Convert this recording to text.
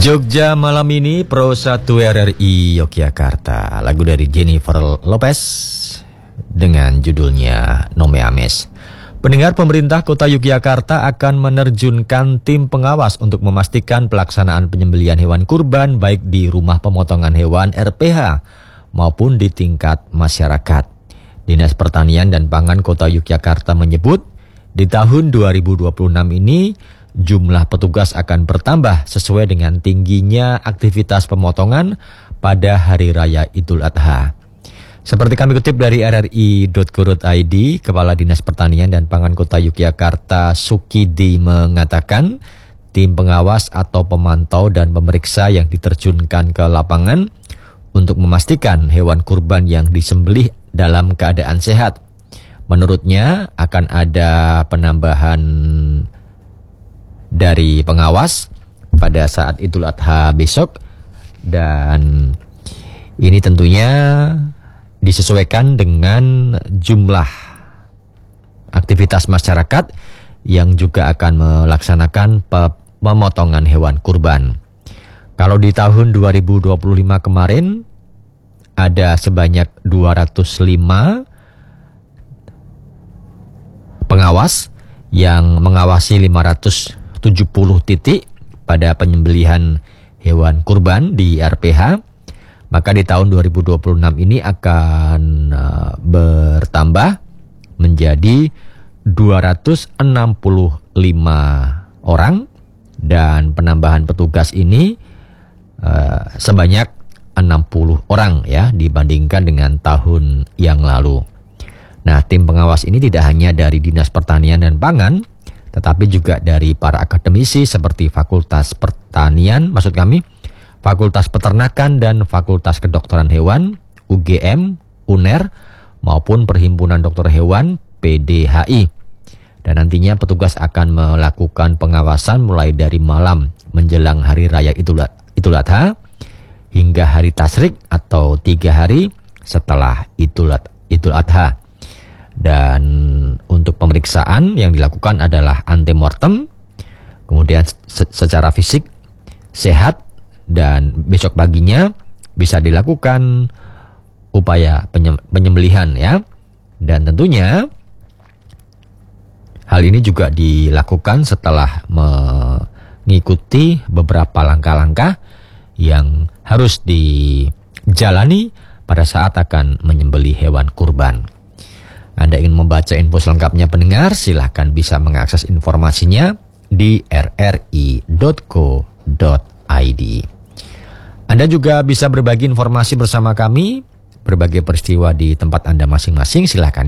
Jogja malam ini Pro 1 RRI Yogyakarta. Lagu dari Jennifer Lopez dengan judulnya Nome Ames. Pendengar, pemerintah kota Yogyakarta akan menerjunkan tim pengawas untuk memastikan pelaksanaan penyembelihan hewan kurban baik di rumah pemotongan hewan RPH maupun di tingkat masyarakat. Dinas Pertanian dan Pangan Kota Yogyakarta menyebut di tahun 2026 ini jumlah petugas akan bertambah sesuai dengan tingginya aktivitas pemotongan pada Hari Raya Idul Adha. Seperti kami kutip dari rri.go.id, Kepala Dinas Pertanian dan Pangan Kota Yogyakarta Sukidi mengatakan tim pengawas atau pemantau dan pemeriksa yang diterjunkan ke lapangan untuk memastikan hewan kurban yang disembelih dalam keadaan sehat. Menurutnya akan ada penambahan dari pengawas pada saat Idul Adha besok, dan ini tentunya disesuaikan dengan jumlah aktivitas masyarakat yang juga akan melaksanakan pemotongan hewan kurban. Kalau di tahun 2025 kemarin ada sebanyak 205 pengawas yang mengawasi 570 titik pada penyembelihan hewan kurban di RPH, maka di tahun 2026 ini akan bertambah menjadi 265 orang, dan penambahan petugas ini sebanyak 60 orang ya dibandingkan dengan tahun yang lalu. Nah, tim pengawas ini tidak hanya dari Dinas Pertanian dan Pangan, tetapi juga dari para akademisi seperti Fakultas Pertanian, Fakultas Peternakan dan Fakultas Kedokteran Hewan, UGM, UNER, maupun Perhimpunan Dokter Hewan, PDHI. Dan nantinya petugas akan melakukan pengawasan mulai dari malam menjelang Hari Raya Idul Adha hingga hari Tasyrik atau 3 hari setelah Idul Adha. Dan untuk pemeriksaan yang dilakukan adalah antemortem, kemudian secara fisik sehat, dan besok paginya bisa dilakukan upaya penyembelihan ya. Dan tentunya hal ini juga dilakukan setelah mengikuti beberapa langkah-langkah yang harus dijalani pada saat akan menyembelih hewan kurban. Anda ingin membaca info selengkapnya pendengar, silahkan bisa mengakses informasinya di rri.co.id. Anda juga bisa berbagi informasi bersama kami, berbagai peristiwa di tempat Anda masing-masing, silahkan